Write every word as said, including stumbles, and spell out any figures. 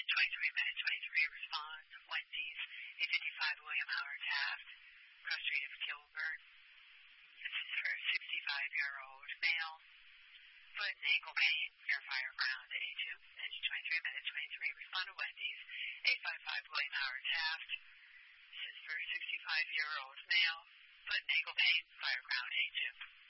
twenty-three minutes, twenty-three respond. Wendy's, eight fifty-five William Howard Taft, cross street of Kilburn. This is for a sixty-five-year-old male. Foot and ankle pain, near fire ground, A two. Engine twenty-three minutes, twenty-three respond to Wendy's, eight fifty-five William Howard Taft. This is for a sixty-five-year-old male. Foot and ankle pain, fire ground, A two.